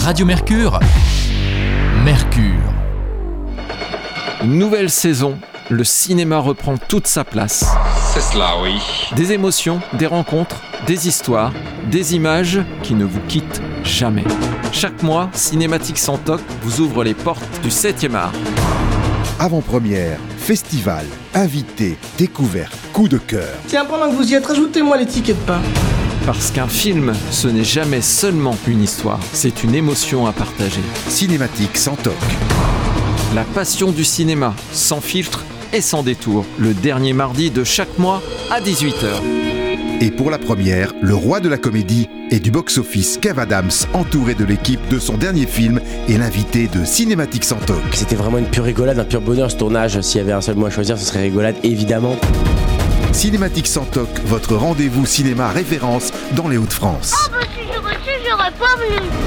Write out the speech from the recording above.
Radio Mercure. Mercure. Nouvelle saison, le cinéma reprend toute sa place. C'est cela, oui. Des émotions, des rencontres, des histoires, des images qui ne vous quittent jamais. Chaque mois, Cinématique sans toc vous ouvre les portes du 7e art. Avant-première, festival, invités, découvertes, coup de cœur. Tiens, pendant que vous y êtes, rajoutez-moi les tickets de pain. Parce qu'un film, ce n'est jamais seulement une histoire, c'est une émotion à partager. Cinématique sans toc. La passion du cinéma, sans filtre et sans détour, le dernier mardi de chaque mois à 18h. Et pour la première, le roi de la comédie et du box-office, Kev Adams, entouré de l'équipe de son dernier film et l'invité de Cinématique sans toc. C'était vraiment une pure rigolade, un pur bonheur ce tournage. S'il y avait un seul mot à choisir, ce serait rigolade, évidemment. Cinématique sans toc, votre rendez-vous cinéma référence dans les Hauts-de-France. Ah bah si j'aurais su, j'aurais pas venu.